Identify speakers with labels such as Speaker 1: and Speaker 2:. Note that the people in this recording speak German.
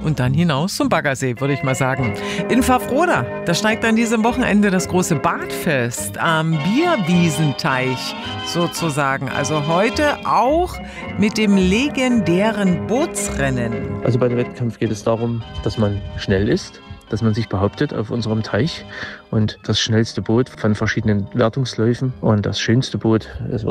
Speaker 1: und dann hinaus zum Baggersee, würde ich mal sagen. In Pfaffroda, da steigt an diesem Wochenende das große Badfest am Bierwiesenteich sozusagen. Also heute auch mit dem legendären Bootsrennen.
Speaker 2: Also bei dem Wettkampf geht es darum, dass man schnell ist, dass man sich behauptet auf unserem Teich und das schnellste Boot von verschiedenen Wertungsläufen und das schönste Boot, es wird